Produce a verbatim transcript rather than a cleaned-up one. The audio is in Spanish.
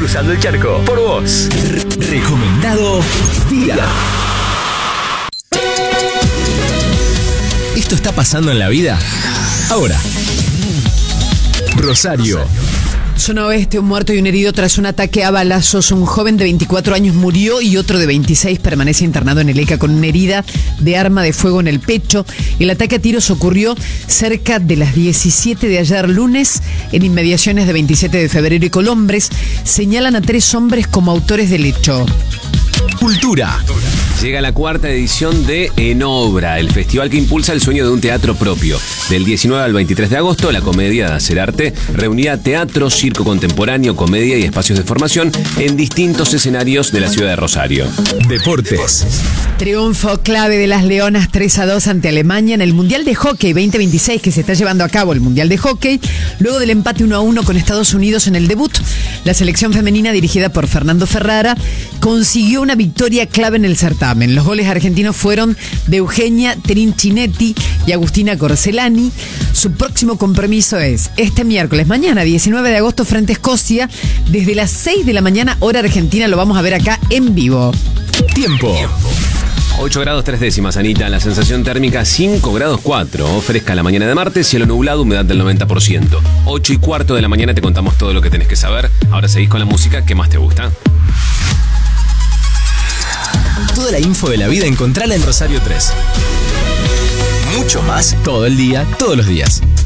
Cruzando el charco, por vos. Recomendado día. ¿Esto está pasando en la vida? Ahora. Rosario. Zona Oeste, un muerto y un herido tras un ataque a balazos. Un joven de veinticuatro años murió y otro de veintiséis permanece internado en el E C A con una herida de arma de fuego en el pecho. El ataque a tiros ocurrió cerca de las diecisiete de ayer lunes en inmediaciones de veintisiete de febrero y Colombres. Señalan a tres hombres como autores del hecho. Cultura. Llega la cuarta edición de En Obra, el festival que impulsa el sueño de un teatro propio. Del diecinueve al veintitrés de agosto, la Comedia de Hacer Arte reunirá teatro, circo contemporáneo, comedia y espacios de formación en distintos escenarios de la ciudad de Rosario. Deportes. Triunfo clave de las Leonas tres a dos ante Alemania en el Mundial de Hockey veinte veintiséis que se está llevando a cabo el Mundial de Hockey. Luego del empate uno a uno con Estados Unidos en el debut, la selección femenina dirigida por Fernando Ferrara consiguió una victoria clave en el certamen. Los goles argentinos fueron de Eugenia Trincinetti y Agustina Corcelani. Su próximo compromiso es este miércoles, mañana, diecinueve de agosto, frente a Escocia. Desde las seis de la mañana, hora argentina, lo vamos a ver acá en vivo. Tiempo. ocho grados tres décimas, Anita. La sensación térmica cinco grados cuatro. Fresca la mañana de martes, cielo nublado, humedad del noventa por ciento. ocho y cuarto de la mañana te contamos todo lo que tenés que saber. Ahora seguís con la música que más te gusta. Toda la info de la vida encontrala en Rosario tres. Mucho más todo el día, todos los días.